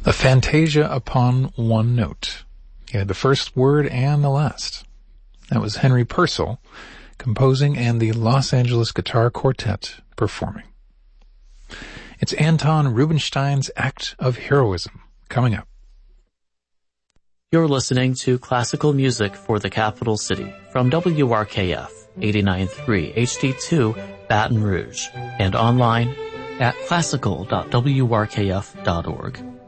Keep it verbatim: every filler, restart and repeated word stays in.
A Fantasia upon one note. He had the first word and the last. That was Henry Purcell composing and the Los Angeles Guitar Quartet performing. It's Anton Rubinstein's Act of Heroism coming up. You're listening to Classical Music for the Capital City from W R K F eighty-nine point three H D two Baton Rouge and online at classical dot w r k f dot org.